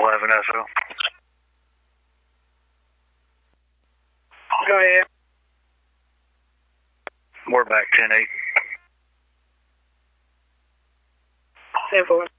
11 SO. Go ahead. We're back 10-8. 10-4.